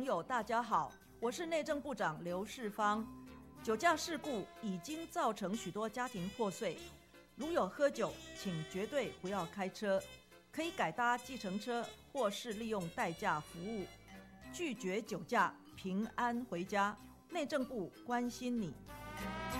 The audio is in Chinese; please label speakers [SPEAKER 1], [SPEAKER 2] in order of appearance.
[SPEAKER 1] 友大家好，我是内政部长刘世芳。酒驾事故已经造成许多家庭破碎，如有喝酒，请绝对不要开车，可以改搭计程车或是利用代驾服务，拒绝酒驾，平安回家。内政部关心你。